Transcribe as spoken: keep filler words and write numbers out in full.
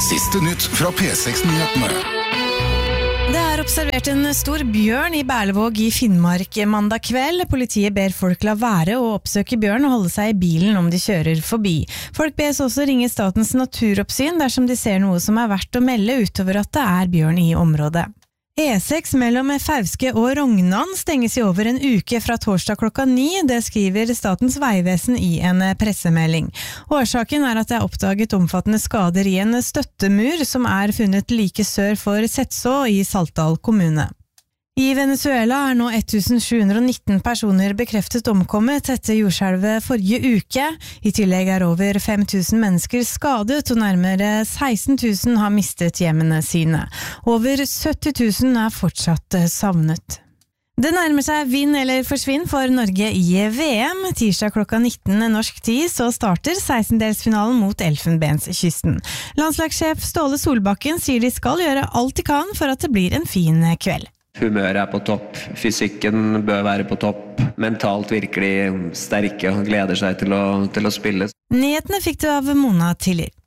Siste nytt fra P seks-nyhetene. Det er observert en stor bjørn i Berlevåg i Finnmark mandag kveld. Politiet ber folk la være å oppsøke bjørn og holde seg i bilen om de kjører forbi. Folk bes også ringe Statens naturoppsyn dersom de ser noe som er verdt å melde utover at det er bjørn i området. E seks mellom Fauske og Rognan stenges i over en uke fra torsdag klokka ni, det skriver Statens vegvesen i en pressemelding. Årsaken er at det er oppdaget omfattende skader i en støttemur som er funnet like sør for Setså i Saltdal kommune. I Venezuela er nå tusen sju hundre og nitten personer bekreftet omkommet etter jordskjelvet forrige uke. I tillegg er over fem tusen mennesker skadet og nærmere seksten tusen har mistet hjemmene sine. Over sytti tusen er fortsatt savnet. Det nærmer seg vinn eller forsvinn for Norge i V M. Tirsdag klokka nitten norsk tid så starter sekstendelsfinalen mot Elfenbenskysten. Landslagssjef Ståle Solbakken sier de skal gjøre alt de kan for at det blir en fin kveld. Humøret er på topp, fysikken bør være på topp, mentalt virkelig sterke og gleder seg til å, til å spille. Nyhetene fikk du av Mona Tiller.